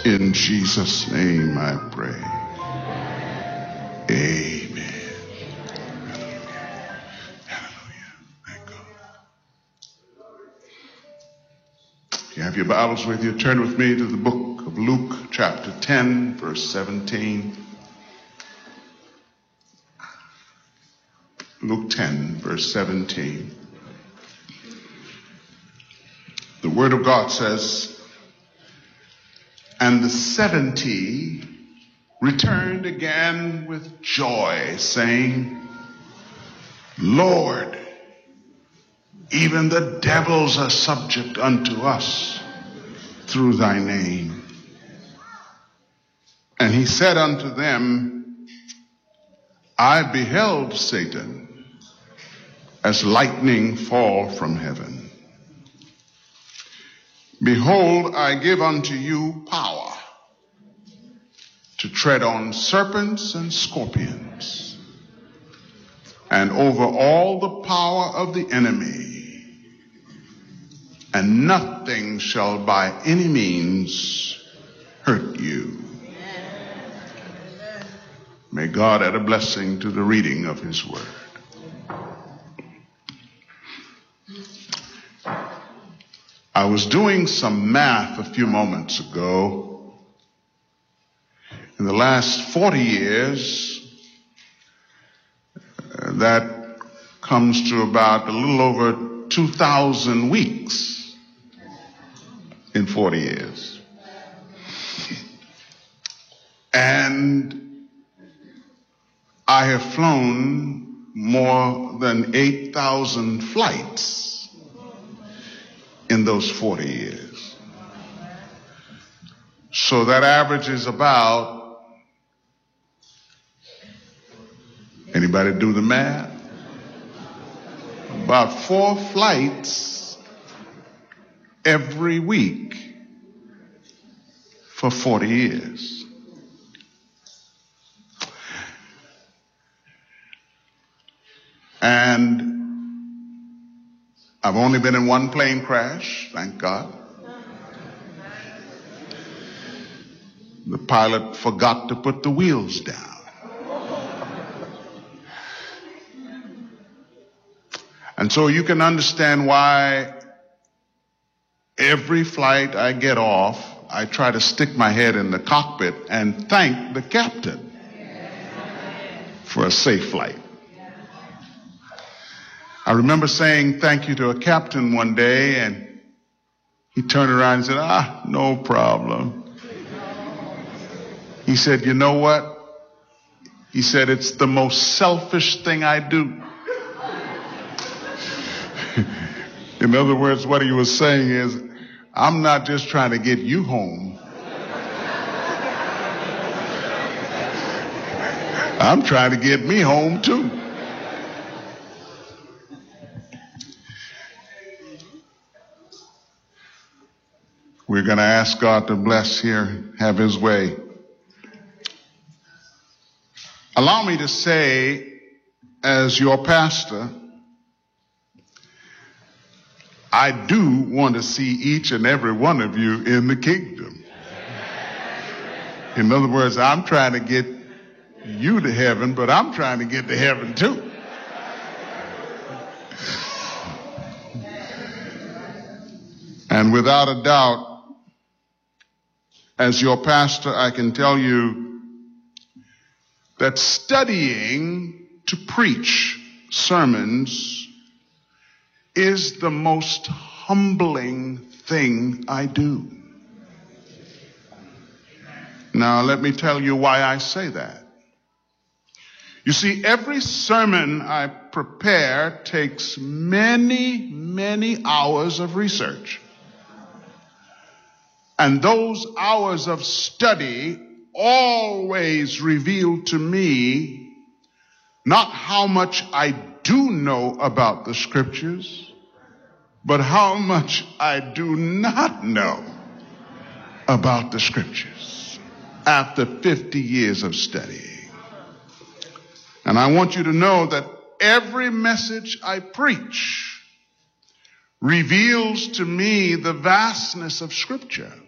In Jesus' name I pray. Amen. Hallelujah. Thank God. If you have your Bibles with you, turn with me to the book of Luke, chapter 10, verse 17. Luke 10, verse 17. The Word of God says, "And the 70 returned again with joy, saying, Lord, even the devils are subject unto us through thy name. And he said unto them, I beheld Satan as lightning fall from heaven. Behold, I give unto you power to tread on serpents and scorpions, and over all the power of the enemy, and nothing shall by any means hurt you." May God add a blessing to the reading of his word. I was doing some math a few moments ago. In the last 40 years, that comes to about a little over 2,000 weeks in 40 years. And I have flown more than 8,000 flights in those 40 years. So that averages about, anybody do the math? About 4 flights every week for 40 years. And I've only been in one plane crash, thank God. The pilot forgot to put the wheels down. And so you can understand why every flight I get off, I try to stick my head in the cockpit and thank the captain for a safe flight. I remember saying thank you to a captain one day, and he turned around and said, no problem. He said, you know what? He said, it's the most selfish thing I do. In other words, what he was saying is, I'm not just trying to get you home. I'm trying to get me home too. We're going to ask God to bless here, have his way. Allow me to say, as your pastor, I do want to see each and every one of you in the kingdom. In other words, I'm trying to get you to heaven, but I'm trying to get to heaven too. And without a doubt, as your pastor, I can tell you that studying to preach sermons is the most humbling thing I do. Now, let me tell you why I say that. You see, every sermon I prepare takes many, many hours of research. And those hours of study always reveal to me not how much I do know about the scriptures, but how much I do not know about the scriptures after 50 years of studying. And I want you to know that every message I preach reveals to me the vastness of Scripture.